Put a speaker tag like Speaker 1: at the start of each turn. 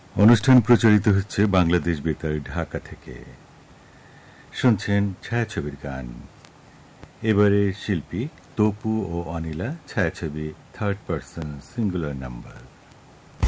Speaker 1: অনুষ্ঠান প্রচারিত হচ্ছে বাংলাদেশ বেতার ঢাকা থেকে। শুনছেন ছায়াছবির গান। এবারে শিল্পী তপু ও Anila, ছায়াছবি third person singular number.